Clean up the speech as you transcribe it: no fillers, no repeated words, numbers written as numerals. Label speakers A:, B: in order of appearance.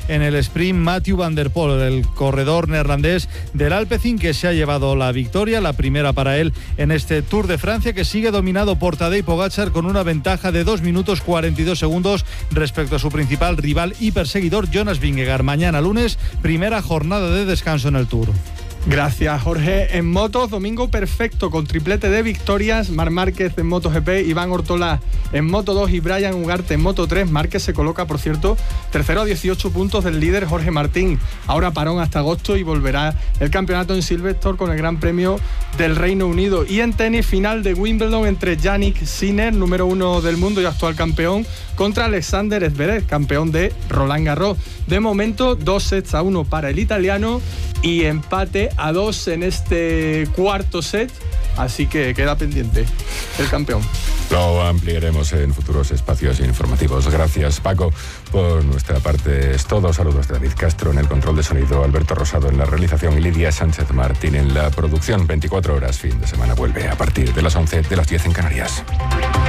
A: en el sprint Mathieu van der Poel, el corredor neerlandés del Alpecin, que se ha llevado la victoria, la primera para él en este Tour de Francia, que sigue dominado por Tadej Pogačar con una ventaja de 2 minutos 42 segundos respecto a su principal rival y perseguidor Jonas Vingegaard. Mañana lunes, primera jornada de descanso en el Tour.
B: Gracias, Jorge. En motos, domingo perfecto con triplete de victorias. Marc Márquez en MotoGP, Iván Ortolá en Moto2 y Brian Ugarte en Moto3. Márquez se coloca, por cierto, tercero a 18 puntos del líder Jorge Martín. Ahora parón hasta agosto y volverá el campeonato en Silverstone con el Gran Premio del Reino Unido. Y en tenis, final de Wimbledon entre Jannik Sinner, número 1 del mundo y actual campeón, contra Alexander Zverev, campeón de Roland Garros. De momento, 2-1 para el italiano y empate a 2 en este cuarto set, así que queda pendiente el campeón.
C: Lo ampliaremos en futuros espacios informativos. Gracias, Paco. Por nuestra parte es todo. Saludos de David Castro en el control de sonido, Alberto Rosado en la realización y Lidia Sánchez Martín en la producción. 24 horas, fin de semana vuelve a partir de las 11, de las 10 en Canarias.